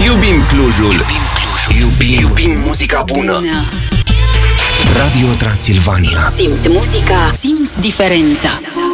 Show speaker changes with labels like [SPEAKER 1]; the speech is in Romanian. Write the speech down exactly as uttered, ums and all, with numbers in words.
[SPEAKER 1] Iubim Clujul. Iubim Clujul. Iubim, iubim muzica bună. bună. Radio Transilvania.
[SPEAKER 2] Simți muzica, simți diferența.